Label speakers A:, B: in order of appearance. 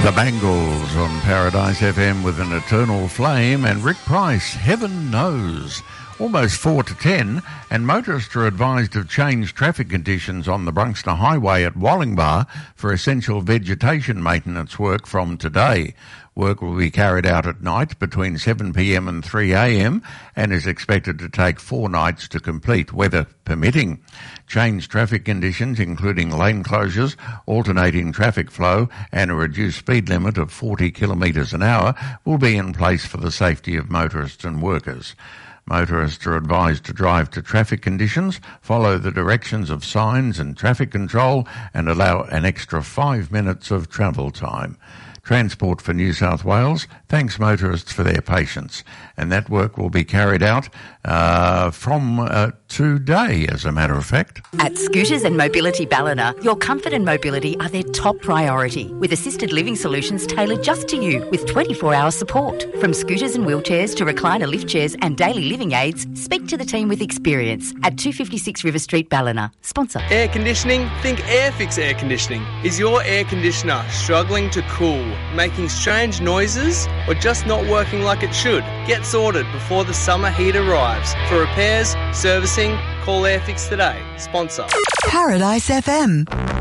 A: The Bangles on Paradise FM with An Eternal Flame, and Rick Price, Heaven Knows. Almost 4 to 10, and motorists are advised of changed traffic conditions on the Brunston Highway at Wallingbar for essential vegetation maintenance work from today. Work will be carried out at night between 7pm and 3am and is expected to take 4 nights to complete, weather permitting. Changed traffic conditions, including lane closures, alternating traffic flow and a reduced speed limit of 40 kilometres an hour, will be in place for the safety of motorists and workers. Motorists are advised to drive to traffic conditions, follow the directions of signs and traffic control, and allow an extra 5 minutes of travel time. Transport for New South Wales thanks motorists for their patience, and that work will be carried out from today, as a matter of fact.
B: At Scooters and Mobility Ballina, your comfort and mobility are their top priority, with assisted living solutions tailored just to you with 24-hour support. From scooters and wheelchairs to recliner lift chairs and daily living aids, speak to the team with experience at 256 River Street, Ballina. Sponsor.
C: Air conditioning? Think Airfix Air Conditioning. Is your air conditioner struggling to cool, making strange noises, or just not working like it should? Get sorted before the summer heat arrives. For repairs, servicing, call Airfix today. Sponsor.
D: Paradise FM.